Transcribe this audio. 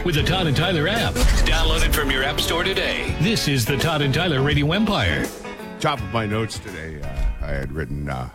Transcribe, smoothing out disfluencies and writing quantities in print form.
with the Todd and Tyler app. Download it from your app store today. This is the Todd and Tyler Radio Empire. Top of my notes today, I had written